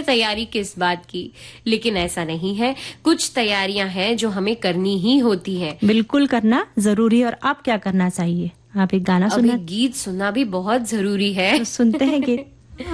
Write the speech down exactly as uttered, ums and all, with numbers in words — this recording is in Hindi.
तैयारी किस बात की। लेकिन ऐसा नहीं है, कुछ तैयारियां हैं जो हमें करनी ही होती हैं। बिल्कुल करना जरूरी है। और आप क्या करना चाहिए? आप एक गाना अब सुना। एक गीत सुनना भी बहुत जरूरी है। तो सुनते हैं गीत।